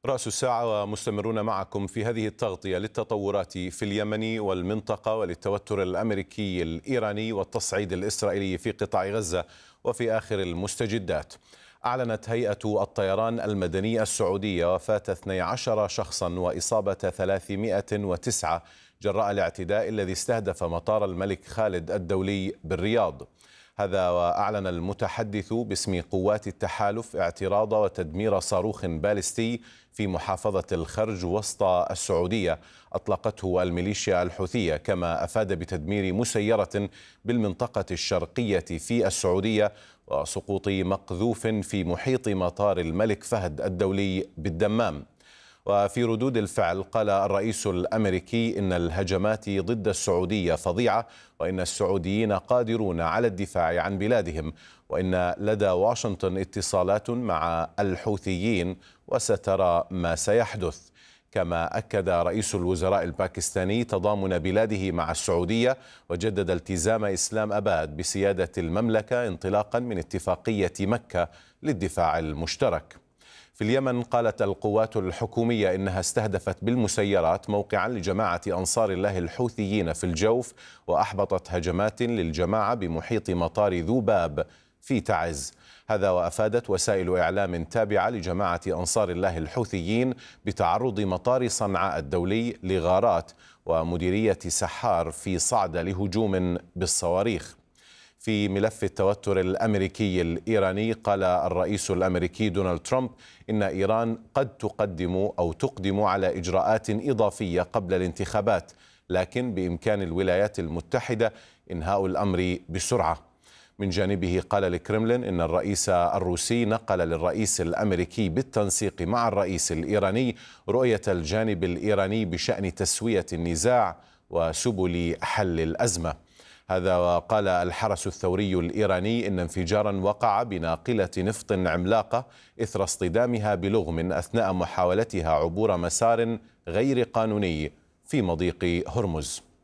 رأس الساعة ومستمرون معكم في هذه التغطية للتطورات في اليمن والمنطقة وللتوتر الأمريكي الإيراني والتصعيد الإسرائيلي في قطاع غزة وفي آخر المستجدات. أعلنت هيئة الطيران المدني السعودية وفاة 12 شخصا وإصابة 309 جراء الاعتداء الذي استهدف مطار الملك خالد الدولي بالرياض. هذا وأعلن المتحدث باسم قوات التحالف اعتراض وتدمير صاروخ باليستي في محافظة الخرج وسط السعودية أطلقته الميليشيا الحوثية، كما أفاد بتدمير مسيرة بالمنطقة الشرقية في السعودية وسقوط مقذوف في محيط مطار الملك فهد الدولي بالدمام. وفي ردود الفعل قال الرئيس الأمريكي إن الهجمات ضد السعودية فظيعة، وإن السعوديين قادرون على الدفاع عن بلادهم، وإن لدى واشنطن اتصالات مع الحوثيين وسترى ما سيحدث. كما أكد رئيس الوزراء الباكستاني تضامن بلاده مع السعودية، وجدد التزام إسلام أباد بسيادة المملكة انطلاقا من اتفاقية مكة للدفاع المشترك. في اليمن قالت القوات الحكومية إنها استهدفت بالمسيرات موقعا لجماعة أنصار الله الحوثيين في الجوف، وأحبطت هجمات للجماعة بمحيط مطار ذوباب في تعز. هذا وأفادت وسائل إعلام تابعة لجماعة أنصار الله الحوثيين بتعرض مطار صنعاء الدولي لغارات ومديرية سحار في صعدة لهجوم بالصواريخ. في ملف التوتر الأمريكي الإيراني قال الرئيس الأمريكي دونالد ترامب إن إيران قد تقدم على إجراءات إضافية قبل الانتخابات، لكن بإمكان الولايات المتحدة إنهاء الأمر بسرعة. من جانبه قال الكرملين إن الرئيس الروسي نقل للرئيس الأمريكي بالتنسيق مع الرئيس الإيراني رؤية الجانب الإيراني بشأن تسوية النزاع وسبل حل الأزمة. هذا وقال الحرس الثوري الإيراني إن انفجارا وقع بناقلة نفط عملاقة إثر اصطدامها بلغم أثناء محاولتها عبور مسار غير قانوني في مضيق هرمز.